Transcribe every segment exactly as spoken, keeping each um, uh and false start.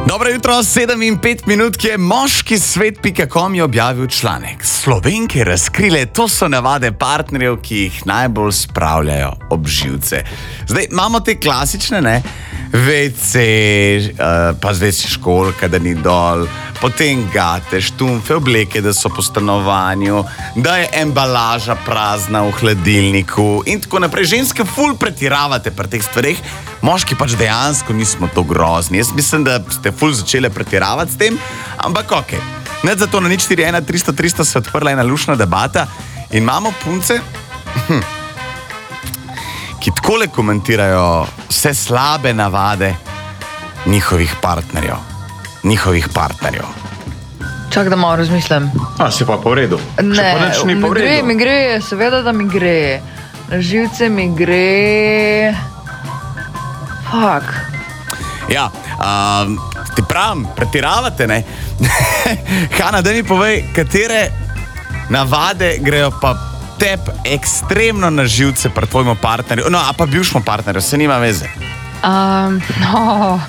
Dobro jutro, sedem in pet minut, ki je moški svet pika com je objavil članek. Slovenke razkrile, to so navade partnerjev, ki jih najbolj spravljajo ob živce. Zdaj, imamo te klasične, ne? Vece, uh, pa zdaj si školka, da ni dol, potem gate, štumfe, obleke, da so po stanovanju, da je embalaža prazna v hladilniku in tako naprej. Ženske ful pretiravate pri teh stvareh, moški pač dejansko nismo to grozni. Jaz mislim, da ste ful začeli pretiravati s tem, ampak ok. Ne zato na nič štiri ena tristo tristo se odprla ena lušna debata in imamo punce, ki takole komentirajo vse slabe navade njihovih partnerjev. Njihovih partnerjev. Čak, da malo razmislim. A, si pa po redu. Ne, mi gre, mi gre, seveda, da mi gre. Na živce mi gre... Fak. Ja, um, ti pravim, pretiravate, ne? Hana, da mi povej, katere navade grejo pa teb ekstremno na živce pri tvojemu partnerju, no, a pa bivšemu partnerju, se nima veze. Um, no.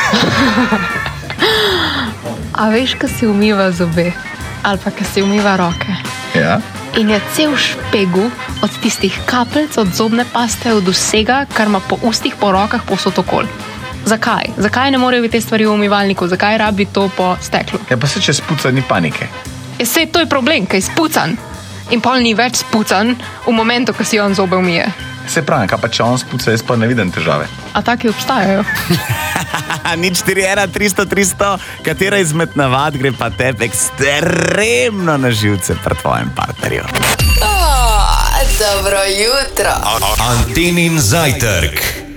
A veš, ko si umiva zobe, ali pa ko si umiva roke. Ja. In je cel špegu od tistih kapelc, od zobne paste, od vsega, kar ima po ustih, po rokah, povsod okoli. Zakaj? Zakaj ne morejo biti te stvari v umivalniku? Zakaj rabi to po steklu? Ja, pa se če spuca, ni panike. Je se, to je problem, kaj je spucan. In pol ni več spucan v momentu, ko si on zobe umije. Se pravi, kaj pa če on spuca, jaz pa ne vidim težave. A taki obstajajo? Nič štiri ena tristo tristo, katera izmed navad gre pa tebe ekstremno na živce pri tvojem partnerju. Oh, dobro jutro. Antenin zajtrk.